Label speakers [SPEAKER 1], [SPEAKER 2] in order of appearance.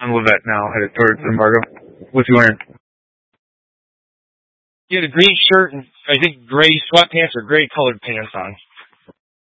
[SPEAKER 1] on Levette now, headed towards Embargo. What's he wearing?
[SPEAKER 2] He had a green shirt and I think gray sweatpants or gray colored pants on.